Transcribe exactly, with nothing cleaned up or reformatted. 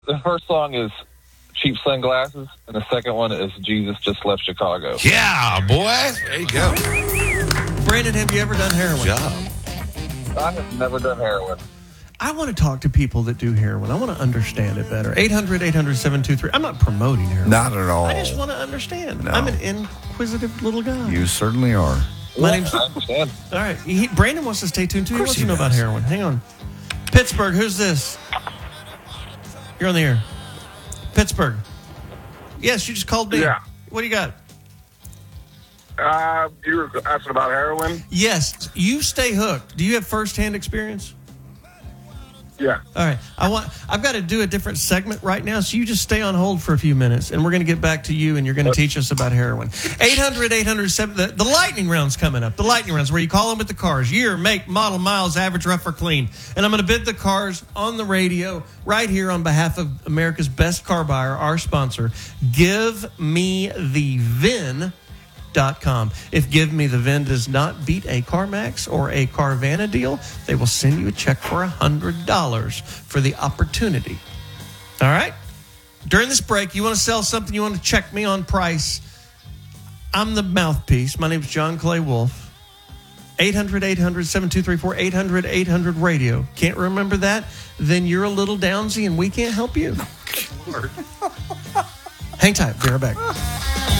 The first song is Cheap Sunglasses, and the second one is Jesus Just Left Chicago. Yeah, boy. There you go. Brandon, have you ever done heroin? Good job. I have never done heroin. I want to talk to people that do heroin. I want to understand it better. eight hundred, eight hundred, seven two three. I'm not promoting heroin. Not at all. I just want to understand. No. I'm an inquisitive little guy. You certainly are. My Yeah, name's... I understand. All right. He, Brandon wants to stay tuned, too. He Of course wants he to know does. about heroin. Hang on. Pittsburgh, who's this? You're on the air. Pittsburgh. Yes, you just called me. Yeah. What do you got? Uh, you were asking about heroin? Yes, you stay hooked. Do you have firsthand experience? Yeah. All right. I want. I've got to do a different segment right now, so you just stay on hold for a few minutes, and we're going to get back to you, and you're going to teach us about heroin. eight hundred, eight hundred, seven The, the lightning round's coming up. The lightning round's where you call them with the cars. Year, make, model, miles, average, rough, or clean. And I'm going to bid the cars on the radio right here on behalf of America's best car buyer, our sponsor. Give me the V I N. Dot com. If Give Me the V I N does not beat a CarMax or a Carvana deal, they will send you a check for one hundred dollars for the opportunity. All right? During this break, you want to sell something, you want to check me on price, I'm the mouthpiece. My name is John Clay Wolf. eight hundred, eight hundred, seven two three four, eight hundred, eight hundred radio. Can't remember that? Then you're a little downsy and we can't help you. Hang tight. Be right back.